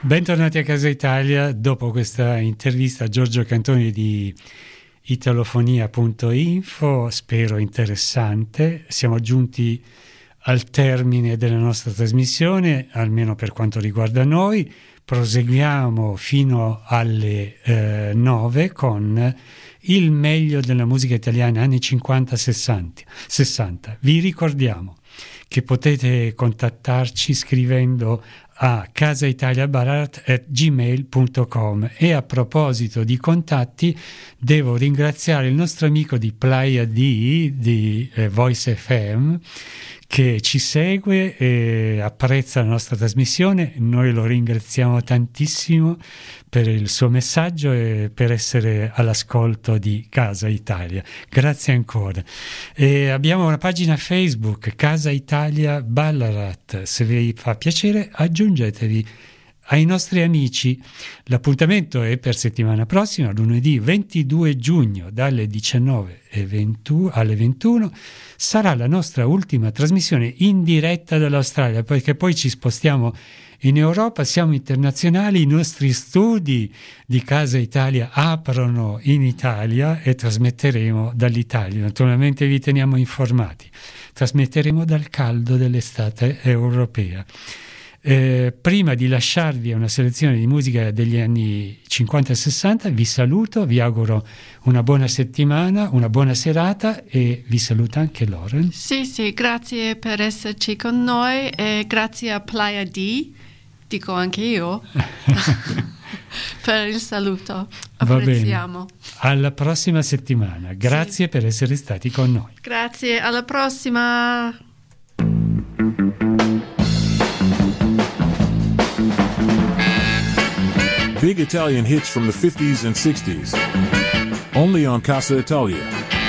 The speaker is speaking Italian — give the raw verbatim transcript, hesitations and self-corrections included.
Bentornati a Casa Italia. Dopo questa intervista a Giorgio Cantoni di italofonia punto info, spero interessante, siamo giunti al termine della nostra trasmissione, almeno per quanto riguarda noi. Proseguiamo fino alle eh, nove con il meglio della musica italiana anni cinquanta sessanta. Vi ricordiamo che potete contattarci scrivendo a casaitaliabarat at gmail punto com. E a proposito di contatti, devo ringraziare il nostro amico di Playa D di eh, Voice F M, che ci segue e apprezza la nostra trasmissione. Noi lo ringraziamo tantissimo per il suo messaggio e per essere all'ascolto di Casa Italia. Grazie ancora. E abbiamo una pagina Facebook, Casa Italia Ballarat. Se vi fa piacere, aggiungetevi ai nostri amici. L'appuntamento è per settimana prossima, lunedì ventidue giugno dalle diciannove e ventuno alle ventuno. Sarà la nostra ultima trasmissione in diretta dall'Australia, perché poi ci spostiamo in Europa, siamo internazionali, i nostri studi di Casa Italia aprono in Italia e trasmetteremo dall'Italia. Naturalmente vi teniamo informati. Trasmetteremo dal caldo dell'estate europea. Eh, prima di lasciarvi a una selezione di musica degli anni cinquanta e sessanta, vi saluto, vi auguro una buona settimana, una buona serata e vi saluta anche Lauren. Sì, sì, grazie per esserci con noi e grazie a Playa D, dico anche io, per il saluto. Apprezziamo. Va bene. Alla prossima settimana. Grazie sì. per essere stati con noi. Grazie, alla prossima. Big Italian hits from the fifties and sixties. Only on Casa Italia.